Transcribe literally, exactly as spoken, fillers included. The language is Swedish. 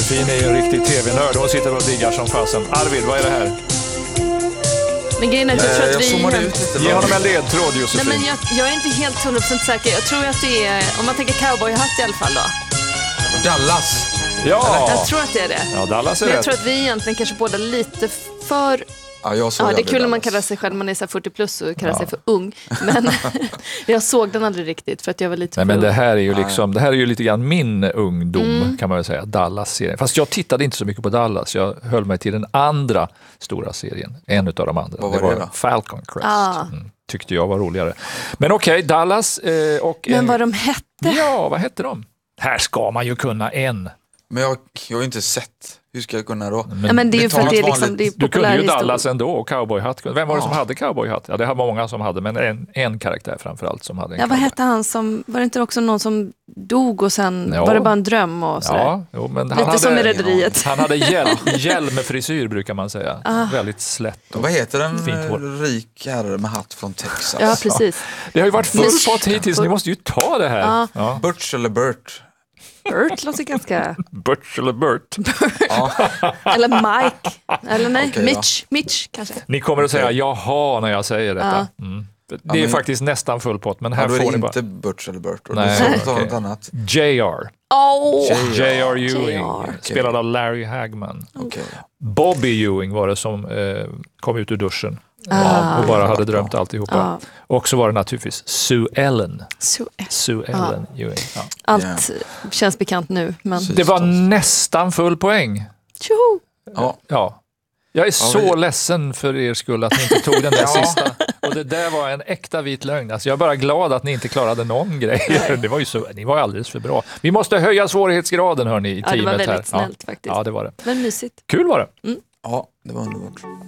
Josefin är ju en riktig tv-nörd. Hon sitter och diggar som fasen. Arvid, vad är det här? Men grejen är att jag tror att vi... Jag zoomade ut lite. Ge honom en ledtråd, Josefin. Nej, men jag, jag är inte helt hundra procent säker. Jag tror att det är, om man tänker cowboyhatt i alla fall då. Dallas. Ja! Jag tror att det är det. Ja, Dallas är Men jag rätt. tror att vi egentligen kanske båda lite för... Ja, jag såg Ja, det är aldrig kul när man Dallas. kallar sig själv, man är så här fyrtio plus och kallar Ja. sig för ung. Men jag såg den aldrig riktigt för att jag var lite Nej, för men ung. det här är ju liksom, det här är ju lite grann min ungdom Mm. kan man väl säga, Dallas-serien. Fast jag tittade inte så mycket på Dallas. Jag höll mig till den andra stora serien. En av de andra. Vad var det då? Falcon Crest. Ah. Mm. Tyckte jag var roligare. Men okej, okay, Dallas eh, och... Men en- vad de hette? Ja, vad hette de? Här ska man ju kunna en. Men jag, jag har ju inte sett. Hur ska jag kunna då? Ja, men det är ju det för att tar det är, ett liksom, vanligt- det är Du kunde populär ju historia. Dallas ändå och cowboyhatt. Vem var det som Ja. hade cowboyhatt? Ja, det var många som hade, men en, en karaktär framförallt som hade en Ja, vad cowboy. hette han som, var det inte också någon som dog och sen Ja. var det bara en dröm och sådär? Ja, jo, men han Lite hade, som i Rederiet. Han hade hjälm, hjälmfrisyr brukar man säga. Ah. Väldigt slätt. Och Vad heter en Fint hår. eh, rik herre med hatt från Texas? Ja, precis. det har ju varit full Miss- pott hittills, ni måste ju ta det här. Ja. Ja. Butch eller Burt? Bert låter ganska... Butch eller Burt. Ja. Eller Mike. Eller nej, Okej, Mitch. Mitch kanske. Ni kommer att säga Okej. jaha när jag säger detta. Ja. Mm. Det Ja, är men- faktiskt nästan full pott, men här Ja, då är får det ni inte bara... Butch eller Burt. Och Nej, Nej, ta okej. något annat. J R. Åh! J R. J R Ewing. J R. Spelad av Larry Hagman. Okej. Bobby Ewing var det som eh, kom ut ur duschen. Ah. Och bara hade drömt alltihopa. Ja. Och så var det naturligtvis Sue Ellen. Så, Sue Ellen Ewing. Ja. allt känns bekant nu, men... Precis. Det var nästan full poäng. Tjoho! Ja. Ja. Jag är så vi- ledsen för er skull att ni inte tog den där Ja. sista. Och det där var en äkta vit lögn. Alltså jag är bara glad att ni inte klarade någon grej. Det var ju så, ni var alldeles för bra. Vi måste höja svårighetsgraden hörni i Ja, det teamet var här. väldigt snällt Ja. faktiskt. Ja, det var det. Men mysigt. Kul var det. Ja, det var underbart.